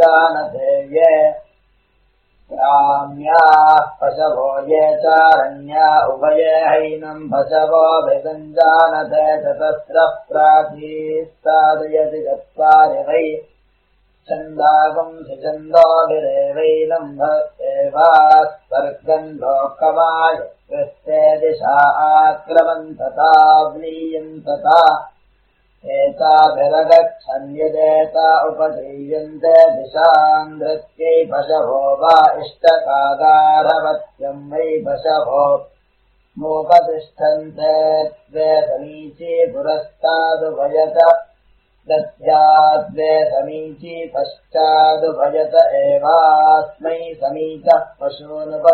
जानते ग्राम्याः पशवो ये चारण्या उभये हैनम् पशवो भिसञ्जानते चतस्रः प्राचीस्तादयति चत्वारि वै छन्दागुंसि छन्दोभिरेवैनम् भक्तेवास्वर्गम् लोकमायकृत्ते दिशा आक्रमन्तताव्लीयन्तता एताभिरगच्छन्यदेता उपधीयन्ते दिशाम् नृत्यै पशवो वा इष्टकागारवत्यम् वै पशवो मोपतिष्ठन्ते द्वे समीची पुरस्तादुभयत दद्याद्वे समीची पश्चादुभयत एवास्मै समीचः पशूनुप